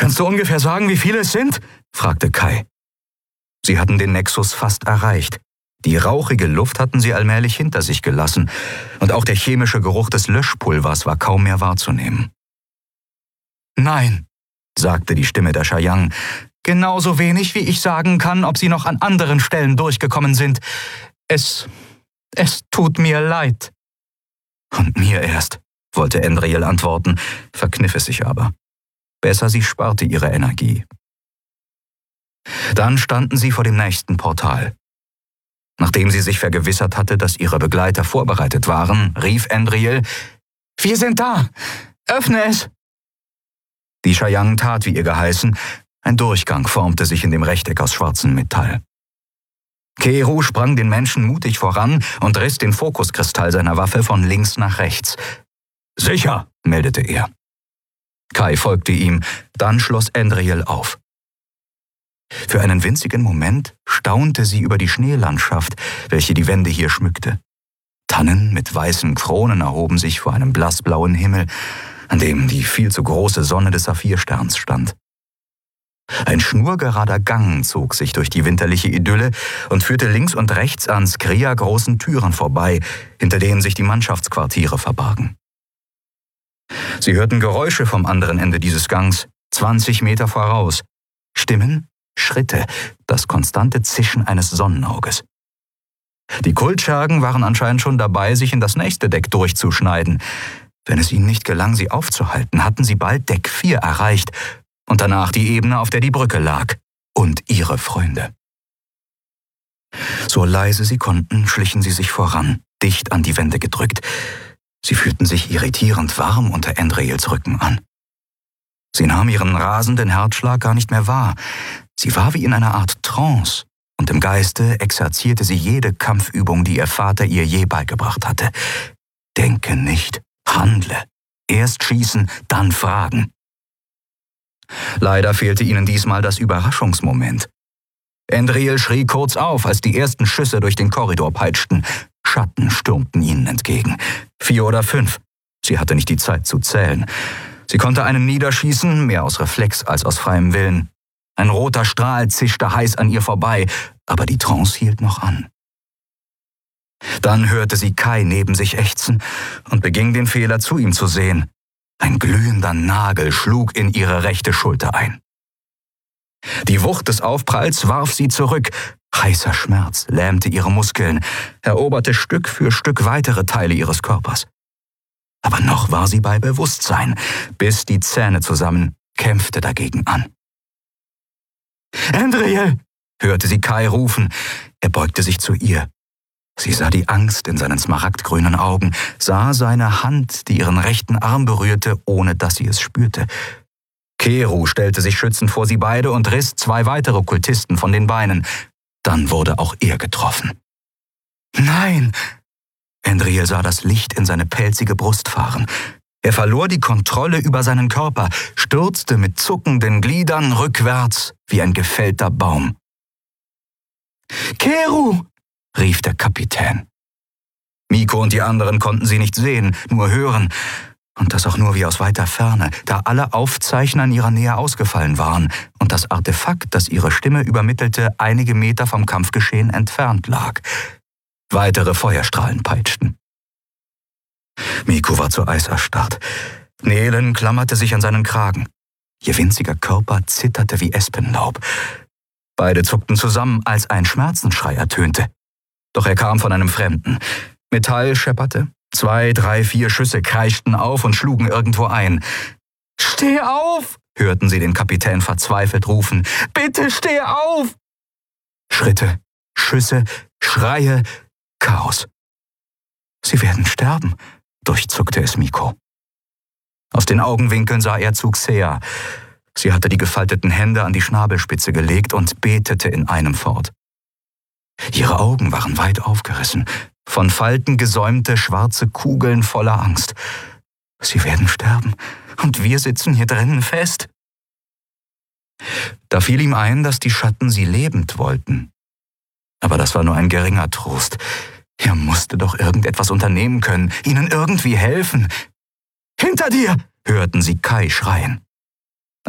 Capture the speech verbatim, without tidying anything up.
»Kannst du ungefähr sagen, wie viele es sind?« fragte Kai. Sie hatten den Nexus fast erreicht. Die rauchige Luft hatten sie allmählich hinter sich gelassen, und auch der chemische Geruch des Löschpulvers war kaum mehr wahrzunehmen. »Nein«, sagte die Stimme der Cheyenne, »genauso wenig, wie ich sagen kann, ob sie noch an anderen Stellen durchgekommen sind. Es... es tut mir leid.« »Und mir erst«, wollte Andriel antworten, verkniff es sich aber. Besser, sie sparte ihre Energie. Dann standen sie vor dem nächsten Portal. Nachdem sie sich vergewissert hatte, dass ihre Begleiter vorbereitet waren, rief Andriel, »Wir sind da! Öffne es!« Die Cheyenne tat, wie ihr geheißen. Ein Durchgang formte sich in dem Rechteck aus schwarzem Metall. Keru sprang den Menschen mutig voran und riss den Fokuskristall seiner Waffe von links nach rechts. »Sicher«, meldete er. Kai folgte ihm, dann schloss Andriel auf. Für einen winzigen Moment staunte sie über die Schneelandschaft, welche die Wände hier schmückte. Tannen mit weißen Kronen erhoben sich vor einem blassblauen Himmel, an dem die viel zu große Sonne des Saphirsterns stand. Ein schnurgerader Gang zog sich durch die winterliche Idylle und führte links und rechts an Skria großen Türen vorbei, hinter denen sich die Mannschaftsquartiere verbargen. Sie hörten Geräusche vom anderen Ende dieses Gangs, zwanzig Meter voraus. Stimmen, Schritte, das konstante Zischen eines Sonnenauges. Die Kultschergen waren anscheinend schon dabei, sich in das nächste Deck durchzuschneiden. Wenn es ihnen nicht gelang, sie aufzuhalten, hatten sie bald Deck vier erreicht und danach die Ebene, auf der die Brücke lag, und ihre Freunde. So leise sie konnten, schlichen sie sich voran, dicht an die Wände gedrückt. Sie fühlten sich irritierend warm unter Andriels Rücken an. Sie nahm ihren rasenden Herzschlag gar nicht mehr wahr. Sie war wie in einer Art Trance, und im Geiste exerzierte sie jede Kampfübung, die ihr Vater ihr je beigebracht hatte. Denke nicht, handle. Erst schießen, dann fragen. Leider fehlte ihnen diesmal das Überraschungsmoment. Andriel schrie kurz auf, als die ersten Schüsse durch den Korridor peitschten. Schatten stürmten ihnen entgegen. Vier oder fünf. Sie hatte nicht die Zeit zu zählen. Sie konnte einen niederschießen, mehr aus Reflex als aus freiem Willen. Ein roter Strahl zischte heiß an ihr vorbei, aber die Trance hielt noch an. Dann hörte sie Kai neben sich ächzen und beging den Fehler, zu ihm zu sehen. Ein glühender Nagel schlug in ihre rechte Schulter ein. Die Wucht des Aufpralls warf sie zurück. Heißer Schmerz lähmte ihre Muskeln, eroberte Stück für Stück weitere Teile ihres Körpers. Aber noch war sie bei Bewusstsein, biss die Zähne zusammen, kämpfte dagegen an. »Andriel«, hörte sie Kai rufen. Er beugte sich zu ihr. Sie sah die Angst in seinen smaragdgrünen Augen, sah seine Hand, die ihren rechten Arm berührte, ohne dass sie es spürte. Keru stellte sich schützend vor sie beide und riss zwei weitere Kultisten von den Beinen. Dann wurde auch er getroffen. »Nein!« Andriel sah das Licht in seine pelzige Brust fahren. Er verlor die Kontrolle über seinen Körper, stürzte mit zuckenden Gliedern rückwärts wie ein gefällter Baum. »Keru«, rief der Kapitän. Miko und die anderen konnten sie nicht sehen, nur hören. Und das auch nur wie aus weiter Ferne, da alle Aufzeichner in ihrer Nähe ausgefallen waren und das Artefakt, das ihre Stimme übermittelte, einige Meter vom Kampfgeschehen entfernt lag. Weitere Feuerstrahlen peitschten. Miko war zu Eis erstarrt. Nelen klammerte sich an seinen Kragen. Ihr winziger Körper zitterte wie Espenlaub. Beide zuckten zusammen, als ein Schmerzensschrei ertönte. Doch er kam von einem Fremden. Metall schepperte. Zwei, drei, vier Schüsse kreischten auf und schlugen irgendwo ein. »Steh auf«, hörten sie den Kapitän verzweifelt rufen. »Bitte steh auf!« Schritte, Schüsse, Schreie, Chaos. »Sie werden sterben«, durchzuckte es Miko. Aus den Augenwinkeln sah er zu Xea. Sie hatte die gefalteten Hände an die Schnabelspitze gelegt und betete in einem fort. Ihre Augen waren weit aufgerissen, von Falten gesäumte schwarze Kugeln voller Angst. Sie werden sterben, und wir sitzen hier drinnen fest. Da fiel ihm ein, dass die Schatten sie lebend wollten. Aber das war nur ein geringer Trost. Er musste doch irgendetwas unternehmen können, ihnen irgendwie helfen. »Hinter dir«, hörten sie Kai schreien.